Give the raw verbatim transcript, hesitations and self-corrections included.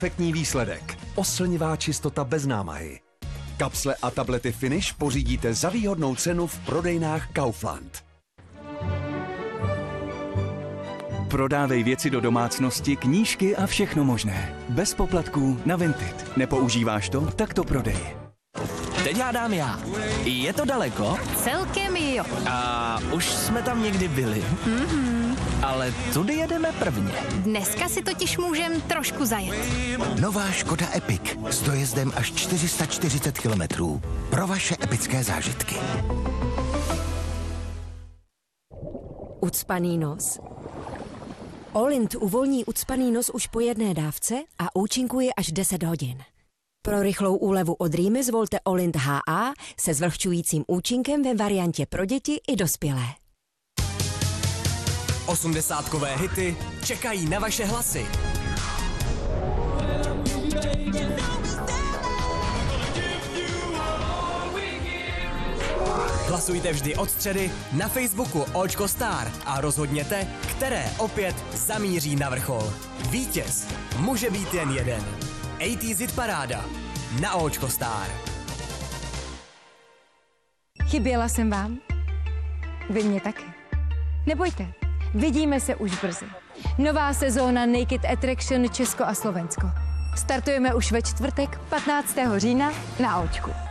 Perfektní výsledek. Oslnivá čistota bez námahy. Kapsle a tablety Finish pořídíte za výhodnou cenu v prodejnách Kaufland. Prodávej věci do domácnosti, knížky a všechno možné. Bez poplatků na Vinted. Nepoužíváš to? Tak to prodej. Teď hádám já. Je to daleko? Celkem jo. A už jsme tam někdy byli. Mm-hmm. Ale tudy jedeme prvně. Dneska si totiž můžem trošku zajet. Nová Škoda Epic s dojezdem až čtyři sta čtyřicet kilometrů. Pro vaše epické zážitky. Ucpaný nos. Olint uvolní ucpaný nos už po jedné dávce a účinkuje až deset hodin. Pro rychlou úlevu od rýmy zvolte Olint H A se zvlhčujícím účinkem ve variantě pro děti i dospělé. Osmdesátkové hity čekají na vaše hlasy. Hlasujte vždy od středy na Facebooku Očko Star a rozhodněte, které opět zamíří na vrchol. Vítěz může být jen jeden. osmdesátková hit paráda na Očko Star. Chyběla jsem vám? Vy mě taky. Nebojte, vidíme se už brzy. Nová sezóna Naked Attraction Česko a Slovensko. Startujeme už ve čtvrtek patnáctého října na Očku.